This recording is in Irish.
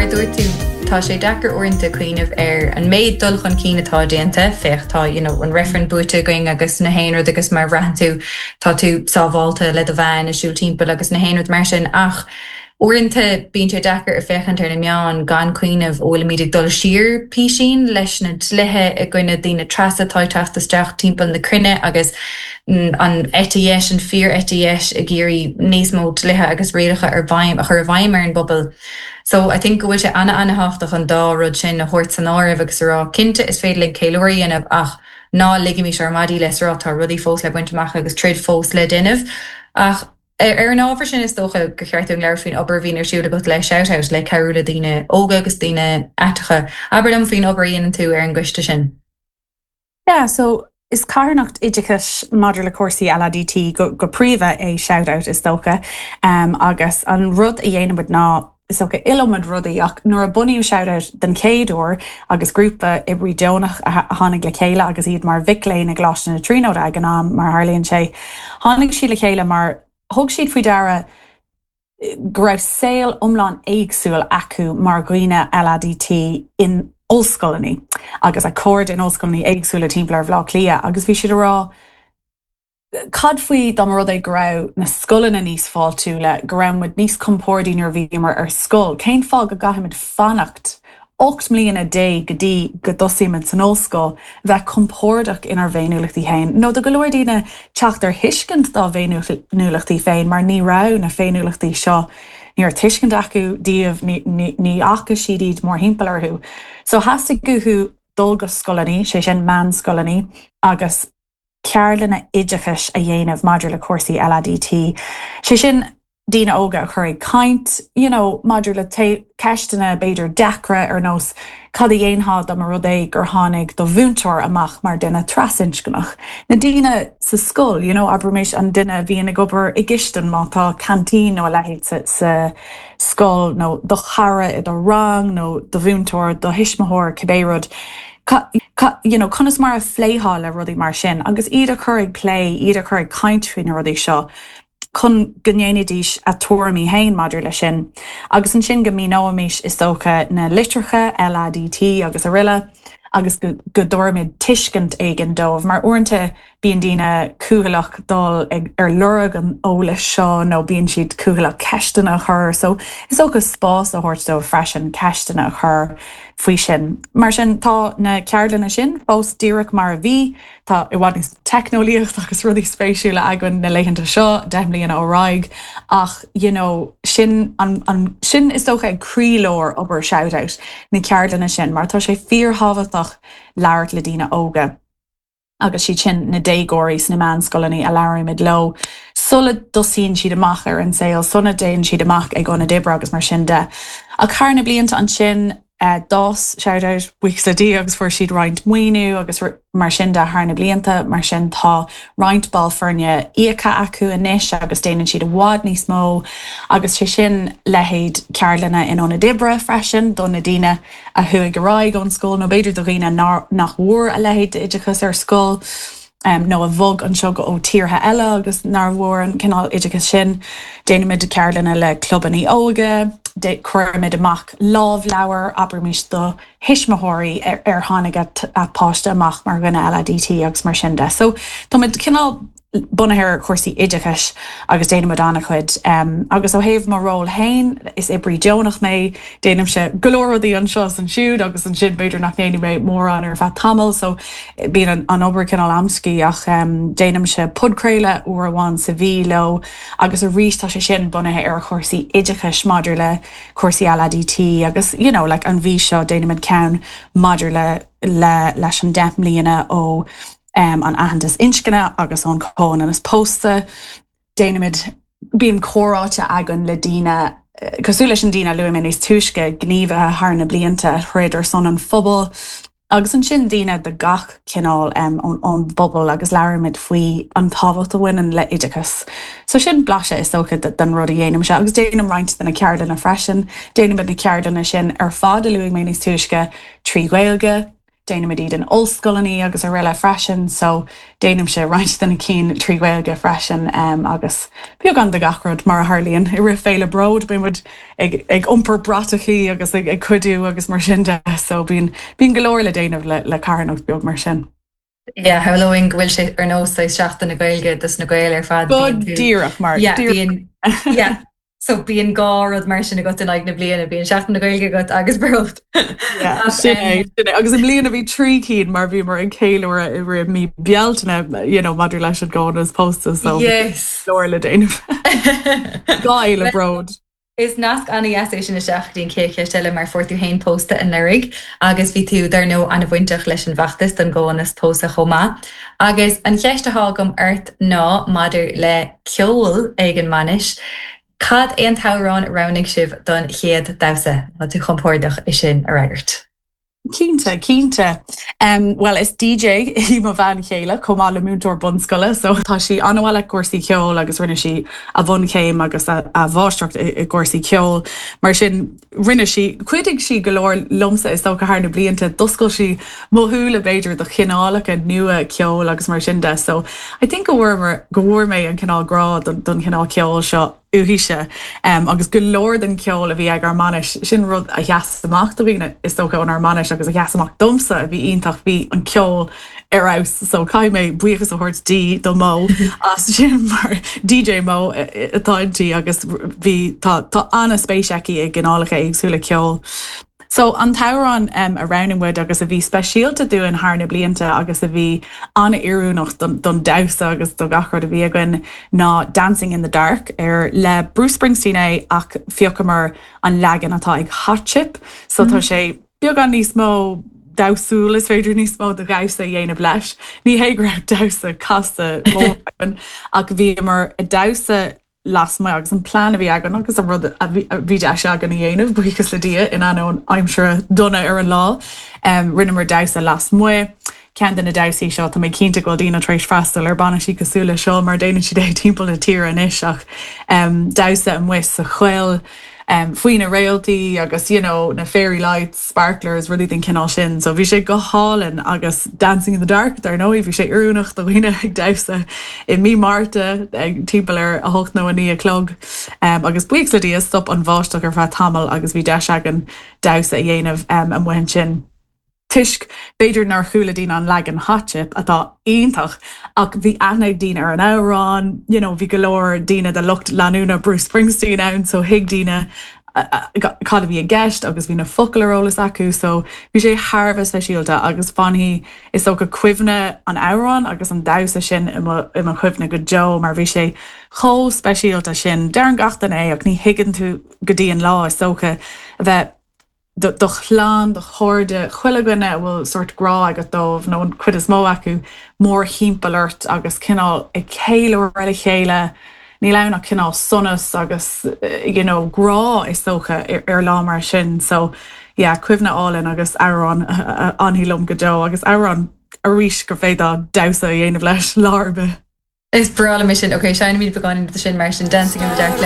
dúir tú tá sé dechar orintanta cuioineh an méid dul chun cínatá déanta fechtá an referen bute going agus na héanaar agus mar rahanú tá tú sábháilta le a bhein asúil timppla agus na héanaad mar sin ach orintanta bíon sé dechar a fechan ar na meán gan cuioineh óla míad dul siir písin leis na slithe a gcuine dtína trasatá teachtasteach timppla na crunne agus an ETS an fear ETS a géirí níos mó lithe agus réirecha ar bhaim a chur bhaimar an bobbal. So I think gohfuil sé anna haftach an dá rud sin a hort san áibh agus rá cinnte is féidir le céilóirí anamh ach ná ligimi sé armadí leis rá tá rudí fós le buinteach agus trid fós le duineh ach ar an ábhar sin is dócha go cheartún leir faoin obair bhíon ar siúla go le shout-out le ceúla daoine óga agus daoine aitacha aber am faoin obair íonann tú ar an gcuiste sin. Yeah, so is carnacht idicus Madra le cuasaí LADT go príomh é shout-out is dócha agus an rud a dhéanamh ná is ook ilomad rudaí ach nuair a buníú shout-out den céadúir agus grúpa ibrí Donach a tháinig le chéile agus iad mar vicléin a gláiste na tríóid ag an am mar Harlíonn sé. Tháinig sí le chéile mar thug siad faoi dara go raibh saoil umláin éagsúil acu mar gcuoine LADT in óscoilní agus a cord in óscoilní éagsúla timppla ar bhlá clia agus bhí siad rá cad faoi dá rud é grá na scolanna níos fáiltúla gramid níos compórdaí ar bhímar ar scol. Céim fá go gahamid fannacht 8 mbliana a dé go dtí go dosíimiid san óscoil bheith compórdach inar bhéiniúlachtaí féin. No do go leor daoine teachtar thuiscint dá bhéiniúlachtaí féin mar ní rá na féiniúlachtaí seo níor tuiscint acu díobh ní acha siad iad mór himpeall orthu. So hasig gothú dul go scolaní sé sin man scolaní agus cearlanna idicis a dhéanamh Madra le cuasaí LADT. Sé sin dína óga chuir caint, Madra le ceistena beidir decra ar nós cad a dhéonhad am rud é gur tháinig do bhúntóir amach mar duine trasincscannach. Na dína sa scol, aber méis an duine bhíonna gobar i gceistan má tá cantín nó a lehéad sa scol nó do chara i do rang nó do bhúntóir do hisismathóir cibérod. Conas mar a phléáil le rudí mar sin, agus iad a churig lé, iad a churig caintrin rudí seo, chun gnéanadíis a tuairimí hain Madra le sin. Agus an sin go mí nóamís is dócha na litrecha LADT agus a riile, agus go dormid tuiscint ag an dómh, mar uanta bíon dína cúhalach dul ar lurag an ólas seo nó bíon siad cúhalach ceistena chur, so is ócha spás a thuirt dó freisin ceistena chur faoi sin. Mar sin tá na cearlanna sin fós díreach mar a bhí, tá i bhhaid níos technolíocht agus rudí spéisiúla agan na leitheanta seo, 10 mbliana óráig, ach sin sin is dócha ag crílóir obair shout-out na cearlanna sin, mar tá sé fíorthabhatach leabhart le dína óga. Agus si sin na dégóirí na man scolaní a leabharimid lo. Solid dosíonn siad amach ar an saoil, sonna déann siad amach ag gona dibre agus mar sin de. A carna blianta an sin dos shout-out weeks a dí agus fuair siad roint muoinú agus mar sin de thna blianta mar sin tá roint ball fearne íocha acu inis agus déanann siad a bhád níos mó agus sé sin lehéad cearlanna inóna dibre freisin don na daoine a thuig go ráig ón scóil nó beidir do riine nach mhuair a lehéad idicus ar scóil. nó a bhog an seo ó tíortha eile agus nar mhór an cinál idicus sin, déanamid de cearlanna le clubaní óga, chuirmid amach lámh leabhar aber mis do hisismathirí ar tháinig a páiste amach mar gona LADT agus mar sin de. So tá mid cinál bunathe cuasaí idicus agus déanamid anna chud. Agus ó thaobh mar ról hain is ibrí Donach mé, déanam se golóirí an seo an siúd agus an sin beidir nach déanam mé mór an ar bheit tamil, so bíon an obair cinál amscí ach déanam se pudcréile uair bháin sa bhí lo agus a rís tá sé sin bunathe ar cuasaí idicus Madra le cuasaí LADT agus an bhí seo déanamid ceann Madra le leis an 10 mbliana ó an ahantas inscinne agus an cóin an is pósta déanamid bíon córáte agan le dína cosú leis an dína luimid is túisce gníomh thna blianta chuidir son an phobal agus an sin dína de gach cinál an bobbal agus leabharimid faoi an tábhacht a bhainean le idicus. So sin blaise is socha den rud a dhéanam se agus déanam roint den na cearlanna freisin, déanamid na cearlanna sin ar fád a luigh mé níos túisce trí ghaeilge, déanam dí den olscolaní agus a riile freisin, so déanam sé roiint den cín tríhilge freisin agus beag an de gachrod mar a Harlíonn I ri féile brod be mud ag iompar bratachaí agus ag cuidú agus mar sin de, so bín golóir le déanamh le carnacht beag mar sin. Yeah, halloween bhfuil sé ar nós lei seachtain na gailge dus na gail ar fad. Díreach mar. Yeah. So bíon gárad mar sin a go in ag na bliana bíon seachtain na gailge go agus brod. Agus an bliana bhí trí cín mar bhí mar an céileir I ri mí bealtainna Madú leis an gáin as postas so leir le déanamh. Gáil le brod. Is nasc anna é sin na seachtaín céiche teile mar fortú hain posta in narig, agus bhí tú dar nó anna bhainteach leis an bhaachtas don ggónas posta chomá. Agus an cheiste hágam airt ná madidir le ceol ag an manis, cad éon tárán rounnig sibh don chéad dasa na tú chompórdach I sin a ragart. Cínte. Well, is DJ hí má bhean chéile comá le múntóir bunscoile, so tá sí anhile cuasaí ceol agus rinne si a bhn céim agus a bháisteach I cuasaí ceol. Mar sin rinne si, cuidig si golóir lomsa is tócha thar na blianta, doscail si móthúla beidir do chinálacha nua ceol agus mar sin de. So I think go bhfuir mé an cinál grá don cinál ceol seo uhiise agus go leor den ceol a bhí ag ar manis sin rud a cheasamach do bhína is tócha an ar manis agus a cheasamach domsa a bhí ionintach bhí an ceol ar aus, so cai mé buchas a thuirt dí do mó as sin mar DJ mó atáintí agus bhí tá anna spéisiaí ag gnálacha agsúla ceol. So an tárán a roundingwood agus a bhí speisialta dú an thar na blianta agus a bhí anna iarúnach don dausa agus do gachrod a bhí agan ná Dancing in the Dark le Bruce Springsteen ach fiocamar an legan atá ag Hot Chip, so tá sé beag an níos mó dawsúil is féidir níos mó do gausa dhéanamh leis. Ní héigrah dawsa casa ach bhí mar a dawsa las mai agus an plán a bhí agan agus a rud a bhí de se agan dhéanamh buchas le dia in anón aimsere donna ar an lá rinne mar dawsa las muo. Cean den na dawsaí seo tá mé cínta go dtína trééis freistal ar banna si cosúla seo mar déanaan si dé timp na tír an iseach dawsa an muis a chfuil faoin na réaltaí agus na fairy lights, sparklers, rudí den cinál sin. So bhí sé go hálan agus Dancing in the Dark dar nó bhí sé iúnach do bhíine ag dawsa I mí Marta ag timppel ar a hocht nó a ní a clog agus buic le dí stop an bháisteach ar bheit tamil agus bhí de agan dawsa a dhéanamh an muin sin. Tuisc beidir nar chuúla dín an legan Hot Chip atá ionintach ach bhí anag dín ar an árán, bhí golóir dína de lucht leanúna Bruce Springsteen ann, so hiig dína cad bhí a gceist agus bhí na focailrólas acu, so bhí sé tharbh speisialta agus fannaí is ó go cuimhne an árán agus an dawsa sin I chuimhne go Joe mar bhí sé cho speisialta sin dear an gachtain ach ní higann tú go dtíon lá is tócha a bheith do chláán, do chóirde, chuileganna bhfuil sort grá agus dómh nó an cuid is mó acu mór hímpairt agus cinál ag céile riile chéile, ní lenach cinál sonas agus grá is tócha ar lá mar sin. So cuimhne álinn agus árán anhílumm go Joe agus árán a ríis gur féad dawsa dhéanamh leis lábe. Is brala mission. Okay, Shine me begun into the sin mar sin Dancing in the Dark le